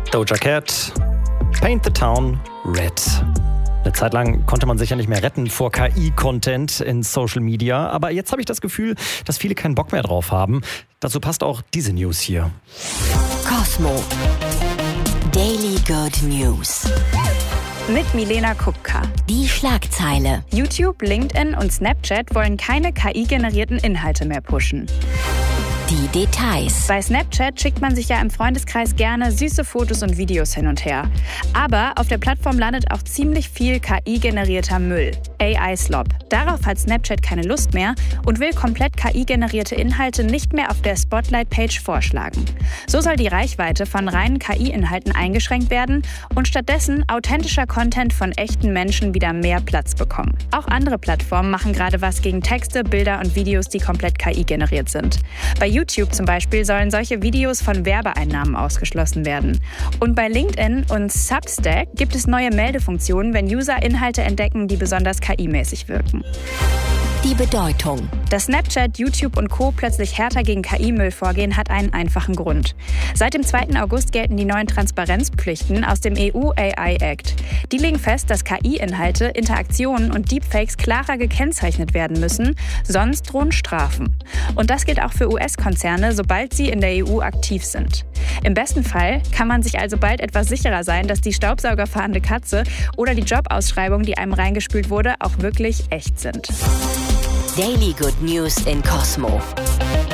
Doja Cat, Paint the Town Red. Eine Zeit lang konnte man sich ja nicht mehr retten vor KI-Content in Social Media. Aber jetzt habe ich das Gefühl, dass viele keinen Bock mehr drauf haben. Dazu passt auch diese News hier. Cosmo. Daily Good News. Mit Milena Kupka. Die Schlagzeile. YouTube, LinkedIn und Snapchat wollen keine KI-generierten Inhalte mehr pushen. Die Details. Bei Snapchat schickt man sich ja im Freundeskreis gerne süße Fotos und Videos hin und her. Aber auf der Plattform landet auch ziemlich viel KI-generierter Müll. AI-Slop. Darauf hat Snapchat keine Lust mehr und will komplett KI-generierte Inhalte nicht mehr auf der Spotlight-Page vorschlagen. So soll die Reichweite von reinen KI-Inhalten eingeschränkt werden und stattdessen authentischer Content von echten Menschen wieder mehr Platz bekommen. Auch andere Plattformen machen gerade was gegen Texte, Bilder und Videos, die komplett KI-generiert sind. Bei YouTube zum Beispiel sollen solche Videos von Werbeeinnahmen ausgeschlossen werden. Und bei LinkedIn und Substack gibt es neue Meldefunktionen, wenn User Inhalte entdecken, die besonders KI-mäßig wirken. Die Bedeutung. Dass Snapchat, YouTube und Co. plötzlich härter gegen KI-Müll vorgehen, hat einen einfachen Grund. Seit dem 2. August gelten die neuen Transparenzpflichten aus dem EU-AI-Act. Die legen fest, dass KI-Inhalte, Interaktionen und Deepfakes klarer gekennzeichnet werden müssen, sonst drohen Strafen. Und das gilt auch für US-Konzerne, sobald sie in der EU aktiv sind. Im besten Fall kann man sich also bald etwas sicherer sein, dass die staubsaugerfahrende Katze oder die Jobausschreibung, die einem reingespült wurde, auch wirklich echt sind. Daily Good News in Cosmo.